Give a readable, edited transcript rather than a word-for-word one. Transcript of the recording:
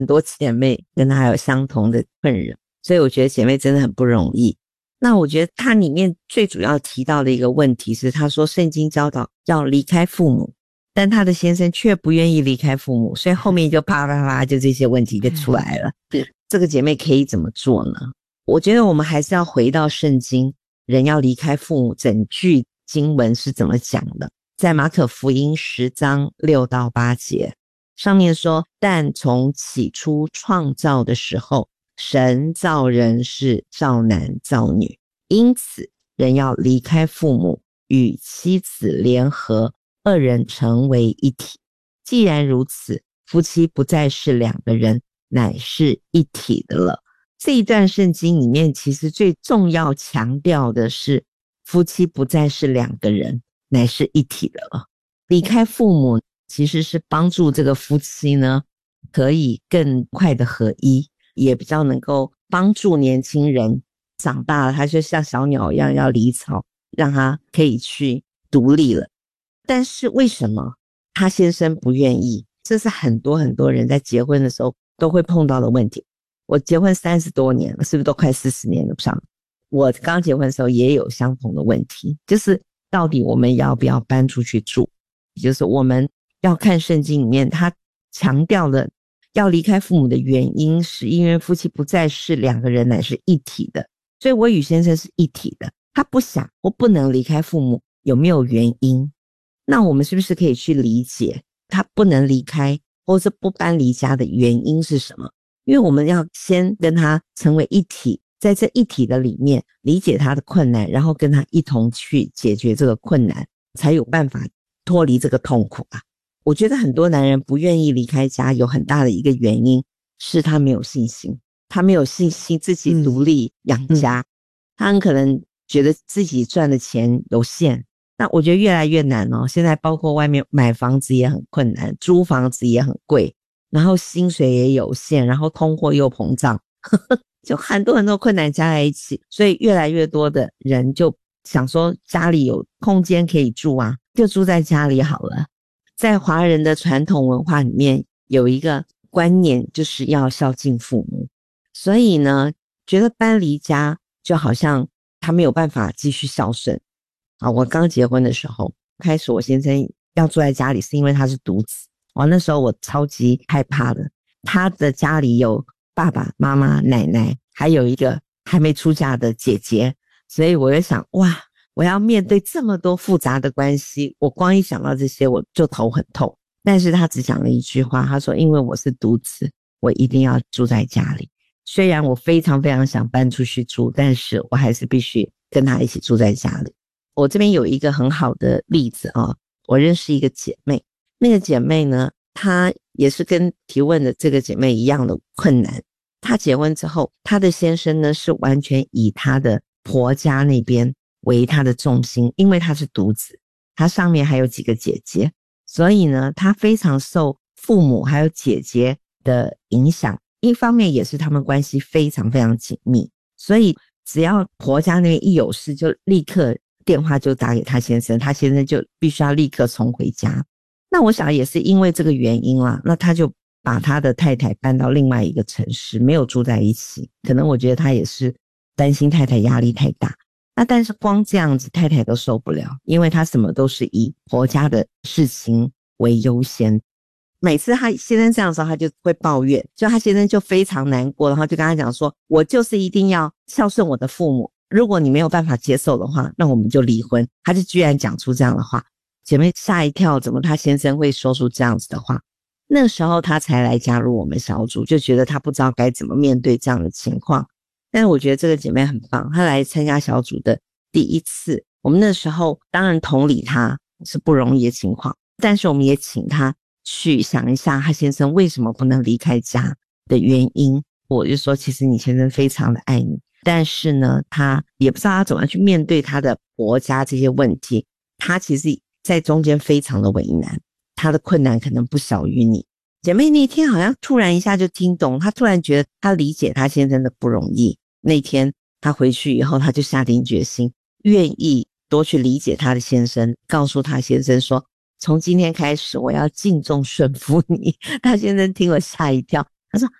很多姐妹跟她有相同的困扰，所以我觉得姐妹真的很不容易。那我觉得它里面最主要提到的一个问题是，他说圣经教导要离开父母，但他的先生却不愿意离开父母，所以后面就啪啪啪就这些问题就出来了。这个姐妹可以怎么做呢？我觉得我们还是要回到圣经，人要离开父母，整句经文是怎么讲的？在马可福音10章6到8节上面说，但从起初创造的时候，神造人是造男造女，因此人要离开父母，与妻子联合，二人成为一体。既然如此，夫妻不再是两个人，乃是一体的了。这一段圣经里面其实最重要强调的是，夫妻不再是两个人，乃是一体的了。离开父母其实是帮助这个夫妻呢可以更快的合一，也比较能够帮助年轻人长大了，他就像小鸟一样要离巢，让他可以去独立了。但是为什么他先生不愿意？这是很多人在结婚的时候都会碰到的问题。我结婚30多年了，是不是都快40年了上？我刚结婚的时候也有相同的问题，就是到底我们要不要搬出去住？就是我们要看圣经里面他强调的要离开父母的原因，是因为夫妻不再是两个人，乃是一体的。所以我与先生是一体的，他不想或不能离开父母，有没有原因？那我们是不是可以去理解他不能离开或是不搬离家的原因是什么？因为我们要先跟他成为一体，在这一体的里面理解他的困难，然后跟他一同去解决这个困难，才有办法脱离这个痛苦啊。我觉得很多男人不愿意离开家，有很大的一个原因是他没有信心，他没有信心自己独立养家，他很可能觉得自己赚的钱有限。那我觉得越来越难哦，现在包括外面买房子也很困难，租房子也很贵，然后薪水也有限，然后通货又膨胀就很多困难加在一起，所以越来越多的人就想说家里有空间可以住啊，就住在家里好了。在华人的传统文化里面有一个观念，就是要孝敬父母，所以呢觉得搬离家就好像他没有办法继续孝顺啊。我刚结婚的时候，开始我先生要住在家里是因为他是独子，那时候我超级害怕的，他的家里有爸爸妈妈奶奶，还有一个还没出嫁的姐姐，所以我就想哇，我要面对这么多复杂的关系，我光一想到这些我就头很痛。但是他只讲了一句话，他说因为我是独子，我一定要住在家里。虽然我非常想搬出去住，但是我还是必须跟他一起住在家里。我这边有一个很好的例子啊，我认识一个姐妹，那个姐妹呢，她也是跟提问的这个姐妹一样的困难。她结婚之后，她的先生呢是完全以她的婆家那边为她的重心，因为她是独子，她上面还有几个姐姐，所以呢她非常受父母还有姐姐的影响，一方面也是他们关系非常紧密，所以只要婆家那边一有事就立刻电话就打给她先生，她先生就必须要立刻冲回家。那我想也是因为这个原因啦，那他就把他的太太搬到另外一个城市，没有住在一起。可能我觉得他也是担心太太压力太大。那但是光这样子太太都受不了，因为他什么都是以婆家的事情为优先。每次他先生这样的时候，他就会抱怨，就他先生就非常难过，然后就跟他讲说，我就是一定要孝顺我的父母，如果你没有办法接受的话，那我们就离婚。他就居然讲出这样的话，姐妹吓一跳，怎么他先生会说出这样子的话？那时候他才来加入我们小组，就觉得他不知道该怎么面对这样的情况。但是我觉得这个姐妹很棒，她来参加小组的第一次，我们那时候当然同理她是不容易的情况，但是我们也请她去想一下她先生为什么不能离开家的原因。我就说其实你先生非常的爱你，但是呢他也不知道他怎么去面对他的婆家这些问题，他其实在中间非常的为难，他的困难可能不小于你。姐妹那天好像突然一下就听懂，她突然觉得她理解她先生的不容易。那天她回去以后，她就下定决心愿意多去理解她的先生，告诉她先生说从今天开始我要敬重顺服你。她先生听了吓一跳， 他说